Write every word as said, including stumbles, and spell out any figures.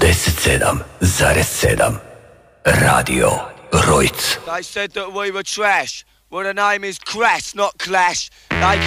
deset sedam zarez sedam Radio Rojc. They said that we were trash. Well, the name is Crash, not Clash. They